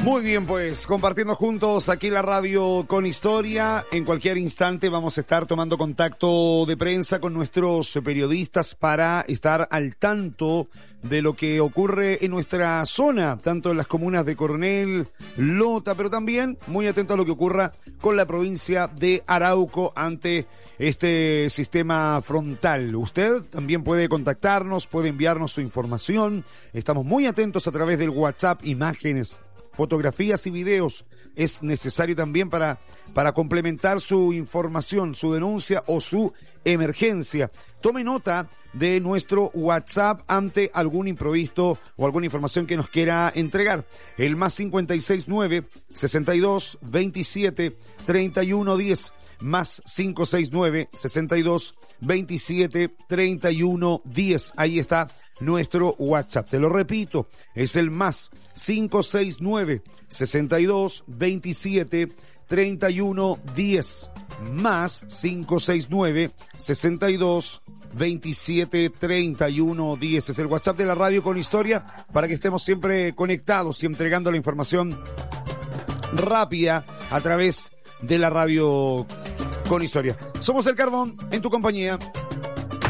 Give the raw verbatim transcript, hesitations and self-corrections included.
Muy bien, pues compartiendo juntos aquí la radio con historia. En cualquier instante vamos a estar tomando contacto de prensa con nuestros periodistas para estar al tanto de lo que ocurre en nuestra zona, tanto en las comunas de Coronel, Lota, pero también muy atento a lo que ocurra con la provincia de Arauco ante este sistema frontal. Usted también puede contactarnos, puede enviarnos su información. Estamos muy atentos a través del WhatsApp, imágenes, fotografías y videos. Es necesario también para, para complementar su información, su denuncia o su emergencia. Tome nota de nuestro WhatsApp ante algún imprevisto o alguna información que nos quiera entregar. El más cincuenta y seis nueve, sesenta y dos, veintisiete, treinta y uno, diez. Más cinco seis nueve, sesenta y dos, veintisiete, treinta y uno, diez. Ahí está nuestro WhatsApp. Te lo repito, es el más cinco seis nueve, sesenta y dos, veintisiete, treinta y uno, diez. Más cinco seis nueve, sesenta y dos, veintisiete, treinta y uno, diez. Es el WhatsApp de la radio con historia para que estemos siempre conectados y entregando la información rápida a través de la radio con historia. Somos El Carbón en tu compañía.